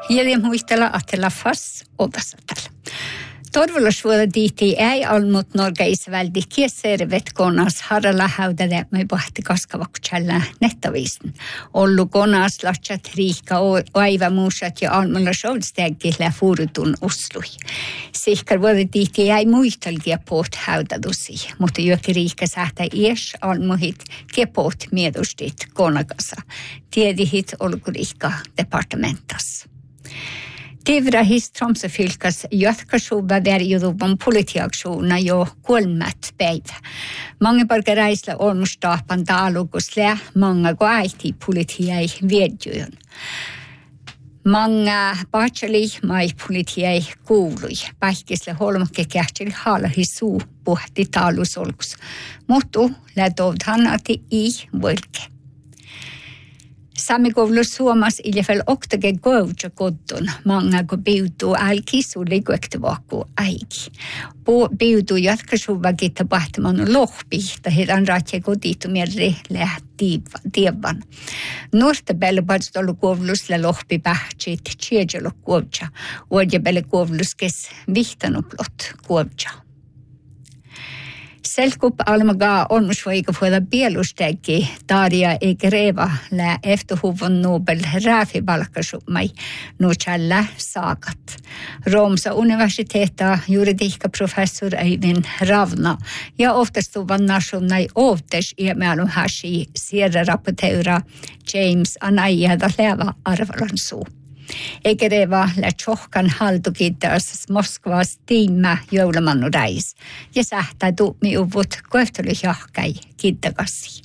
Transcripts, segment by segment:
Jäljellä muistella atella fas odasatella. Torvallisuudella diitii ei almut norgeisväldi kiesservet konas haralla häydälle me pahti kaskavakutsella nettaviisen. Ollu konas latchat riikka aiva muusat ja almulla solstegillä fuurutun uslui. Sihkar vuodet diitii ei muistelgia poht häydädusi, mutta jokin riikka sähtä ies almuhit kepoht miedustit konakasa. Tiedihit olku riikka departementas. Tivrahis Tromsø-fylkas jatkasuva verjuduvan politiaksjoner jo kolmet päivä. Mange borgereisler olmustapan dalukusle, mange går äiti politiei vedjön. Mange batseli mai politiei kuului. Päihkisle holmakke kähtsil haalahisuu puhti talusolkus. Mutta lädovdhanati i volke. Sammikoulus Suomas iljefel oktage goutja kottun, mange ko biutu alkisu liguektivaku aiki. Biutu jatkasuva gitta bahtiman lohpi, ta hidan ratje koditu merri tievan. Nuorte belle badstolu koulus le lohpi pähtsit tjedjelo koutja, uodja belle koulus kes vihtanuplot koutja. Selkup almaga olmusvoiga fuoda bielustegi Daria Egereva lä efterhuvon Nobel räfipalkkasumai nuchalla saagat. Romsa universiteta juridiikka professor Eivind Ravna ja oftastuvan nationai oftes iemälum hashi sierra rapporteura James Anajada leva arvalansuu. Egereva lä tjohkan haltukittas Moskvas tiimä joulamannu räis ja sähtää tuumi uvut kohtelyjahkai kittakassi.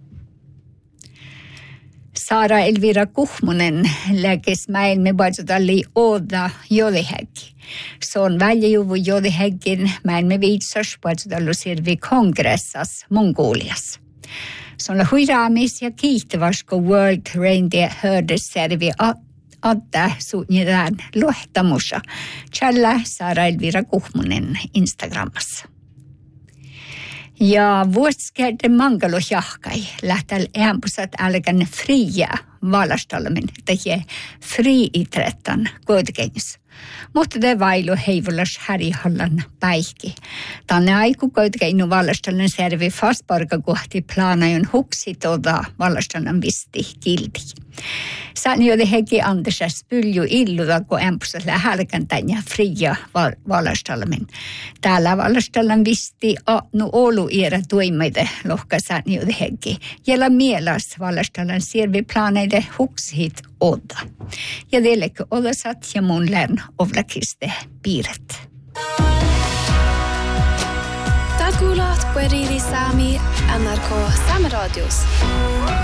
Sara Elvira Kuhmonen läkes mäilme vaatsutalli Oda Jolihäkki. Se on väljuvu Jolihäkin mäilme viitsas vaatsutallu sirvi kongressas Mongolias. Se on huiraamis ja kiittävas, kun World Reindeer Herders servi Adda suunnilleen luottamussa. Tjällä Sara Elvira Kuhmonen Instagramassa. Ja vuosikerten mangalusjahkai lähtääl ämpusat älkän fria valastallamin tekee friitrettan koitukennys. Mutta te vailu heivulas härihallan päihki. Tänne aiku koitukennu valastallan servi fastparka kohti plaanajon huksitoda valastallan visti kilti. Saan joiden heki Andersas pylju illuda, kun ämpusat lähälkän tänne fria valastallamin. Täällä valastallan visti olu iera tuimeide lohka saan joiden heki. Jella mielas valastallan servi plaanaide huksit oda. Ja teillekö olasat ja mun lärn ovlakiste piirret. Tää kuulat Pueriri Saami NRK Sameradios.